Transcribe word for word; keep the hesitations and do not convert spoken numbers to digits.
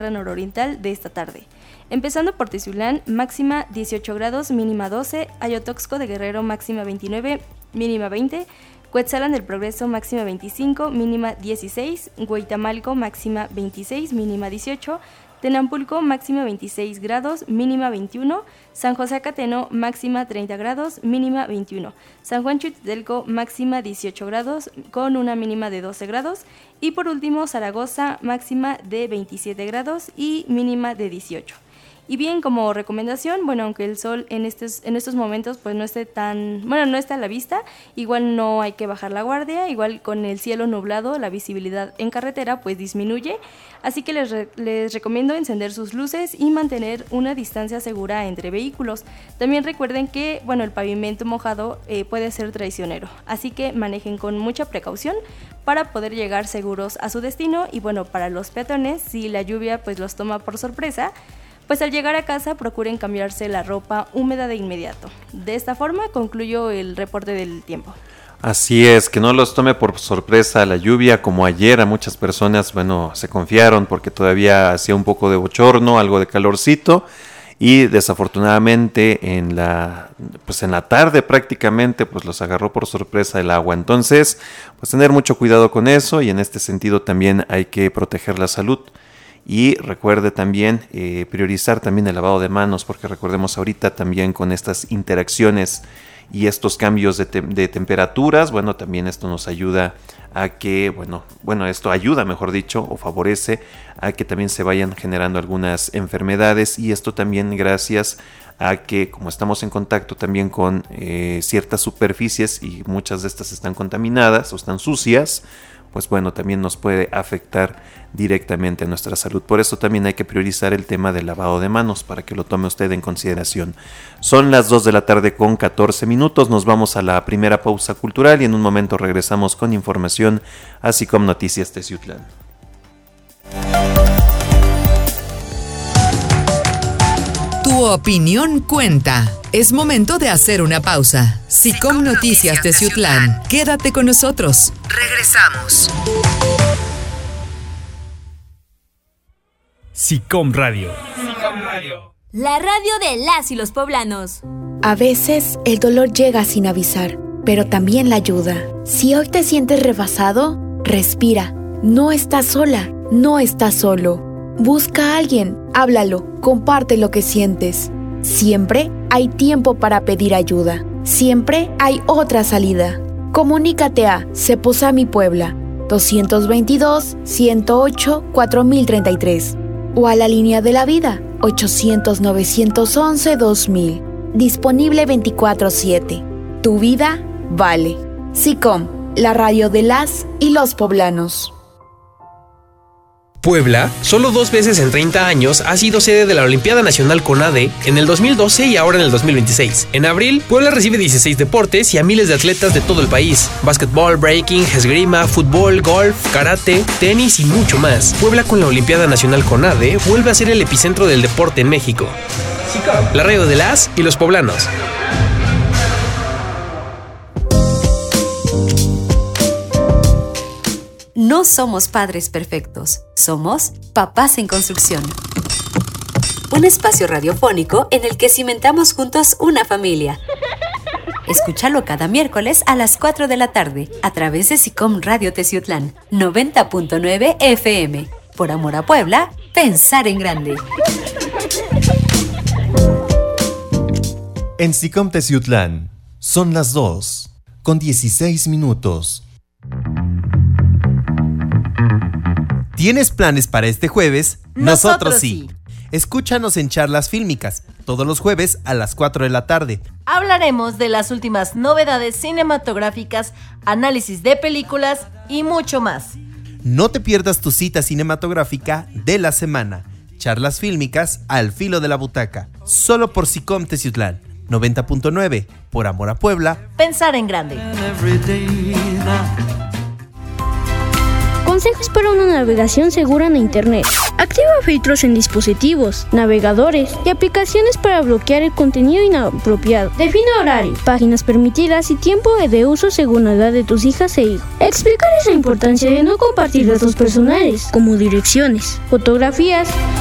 nororiental de esta tarde. Empezando por Teciutlán, máxima dieciocho grados, mínima doce, Ayotoxco de Guerrero, máxima veintinueve, mínima veinte, Cuetzalan del Progreso, máxima veinticinco, mínima dieciséis, Hueytamalco, máxima veintiséis, mínima dieciocho, Tenampulco, máxima veintiséis grados, mínima veintiuno, San José Acateno, máxima treinta grados, mínima veintiuno, San Juan Chitelco, máxima dieciocho grados, con una mínima de doce grados, y por último Zaragoza, máxima de veintisiete grados y mínima de dieciocho. Y bien, como recomendación, bueno, aunque el sol en estos, en estos momentos pues no esté tan, bueno, no está a la vista, igual no hay que bajar la guardia, igual con el cielo nublado, la visibilidad en carretera pues disminuye, así que les, re, les recomiendo encender sus luces y mantener una distancia segura entre vehículos. También recuerden que, bueno, el pavimento mojado eh, puede ser traicionero, así que manejen con mucha precaución para poder llegar seguros a su destino. Y bueno, para los peatones, si la lluvia pues los toma por sorpresa, pues al llegar a casa procuren cambiarse la ropa húmeda de inmediato. De esta forma concluyo el reporte del tiempo. Así es, que no los tome por sorpresa la lluvia, como ayer a muchas personas, bueno, se confiaron porque todavía hacía un poco de bochorno, algo de calorcito, y desafortunadamente en la, pues en la tarde prácticamente pues los agarró por sorpresa el agua. Entonces, pues tener mucho cuidado con eso, y en este sentido también hay que proteger la salud. Y recuerde también eh, priorizar también el lavado de manos, porque recordemos ahorita también con estas interacciones y estos cambios de, te- de temperaturas, bueno, también esto nos ayuda a que, bueno, bueno, esto ayuda, mejor dicho, o favorece a que también se vayan generando algunas enfermedades, y esto también gracias a que, como estamos en contacto también con eh, ciertas superficies y muchas de estas están contaminadas o están sucias, pues bueno, también nos puede afectar directamente a nuestra salud. Por eso también hay que priorizar el tema del lavado de manos, para que lo tome usted en consideración. Son las dos de la tarde con catorce minutos, nos vamos a la primera pausa cultural y en un momento regresamos con información, así como Noticias Teciutlán. Tu opinión cuenta. Es momento de hacer una pausa. Sicom Noticias Teciutlán. Quédate con nosotros. Regresamos. Sicom Radio. Sicom Radio. La radio de las y los poblanos. A veces el dolor llega sin avisar, pero también la ayuda. Si hoy te sientes rebasado, respira. No estás sola, no estás solo. Busca a alguien, háblalo, comparte lo que sientes. Siempre hay tiempo para pedir ayuda. Siempre hay otra salida. Comunícate a Ceposami Puebla, dos veintidós, ciento ocho, cuatro mil treinta y tres o a la línea de la vida, ochocientos, novecientos once, dos mil. Disponible veinticuatro siete. Tu vida vale. Sicom, la radio de las y los poblanos. Puebla, solo dos veces en treinta años, ha sido sede de la Olimpiada Nacional CONADE, en el dos mil doce y ahora en el dos mil veintiséis. En abril, Puebla recibe dieciséis deportes y a miles de atletas de todo el país: básquetbol, breaking, esgrima, fútbol, golf, karate, tenis y mucho más. Puebla, con la Olimpiada Nacional CONADE, vuelve a ser el epicentro del deporte en México. La radio de las y los poblanos. No somos padres perfectos, somos papás en construcción. Un espacio radiofónico en el que cimentamos juntos una familia. Escúchalo cada miércoles a las cuatro de la tarde a través de Sicom Radio Teciutlán, noventa punto nueve F M. Por amor a Puebla, pensar en grande. En Sicom Teciutlán son las dos con dieciséis minutos. ¿Tienes planes para este jueves? Nosotros, Nosotros sí. Escúchanos en Charlas Fílmicas, todos los jueves a las cuatro de la tarde. Hablaremos de las últimas novedades cinematográficas, análisis de películas y mucho más. No te pierdas tu cita cinematográfica de la semana. Charlas Fílmicas al filo de la butaca, solo por Sicom Teciutlán, noventa punto nueve, por amor a Puebla. Pensar en grande. Consejos para una navegación segura en Internet. Activa filtros en dispositivos, navegadores y aplicaciones para bloquear el contenido inapropiado. Define horario, páginas permitidas y tiempo de uso según la edad de tus hijas e hijos. Explicarles la importancia de no compartir datos personales, como direcciones, fotografías